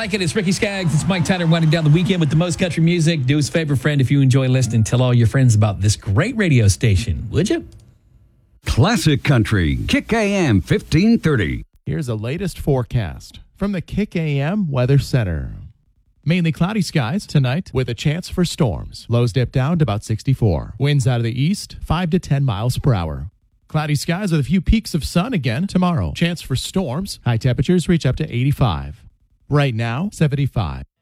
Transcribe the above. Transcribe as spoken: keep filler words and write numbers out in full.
like it. It's Ricky Skaggs. It's Mike Tyner winding down the weekend with the most country music. Do us a favor, friend, if you enjoy listening, tell all your friends about this great radio station, would you? Classic Country, Kick A M fifteen thirty. Here's the latest forecast from the Kick A M Weather Center. Mainly cloudy skies tonight with a chance for storms. Lows dip down to about sixty-four. Winds out of the east, five to ten miles per hour. Cloudy skies with a few peaks of sun again tomorrow. Chance for storms. High temperatures reach up to eighty-five. Right now, seventy-five.